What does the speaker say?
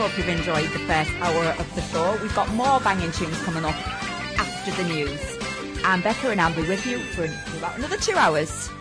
hope you've enjoyed the first hour of the show. We've got more banging tunes coming up after the news. And Becca and I'll be with you for about another 2 hours.